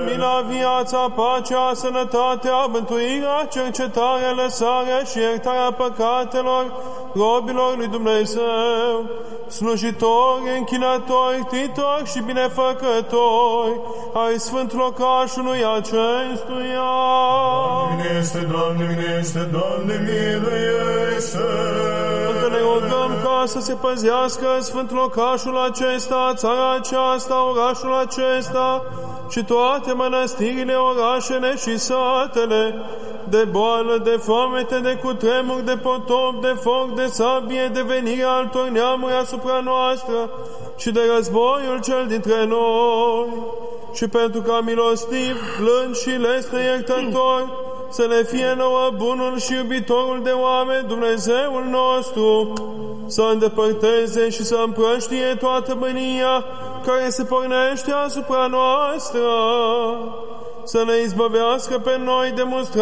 mila, viața, pacea, sănătatea, mântuirea, cercetarea, lăsarea și iertarea păcatelor robilor lui Dumnezeu, slujitori, închinatori, titori și binefăcători ai Sfânt locașului acestuia. Doamne, minește, Doamne, miluiește! Să ne rugăm ca să se păzească Sfânt locașul acesta, țara aceasta, orașul acesta și toate mănăstirile, orașele și satele, de boală, de foamete, de cutremur, de potop, de foc, de sabie, de venirea altor neamuri asupra noastră și de războiul cel dintre noi. Și pentru ca milostiv, blând și lesne iertător, să ne fie nouă bunul și iubitorul de oameni, Dumnezeul nostru, să îndepărteze și să împrăștie toată mânia care se pornește asupra noastră, să ne izbăvească pe noi de mustrarea